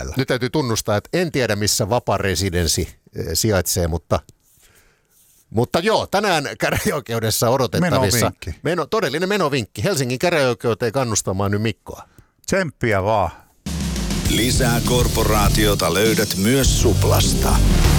lähellä. Nyt täytyy tunnustaa, että en tiedä missä Vapa-residenssi sijaitsee, mutta joo, tänään käräjäoikeudessa odotettavissa. Todellinen menovinkki. Helsingin käräjäoikeuteen kannustamaan nyt Mikkoa. Tsemppiä vaan. Lisää korporaatiota löydät myös Suplasta.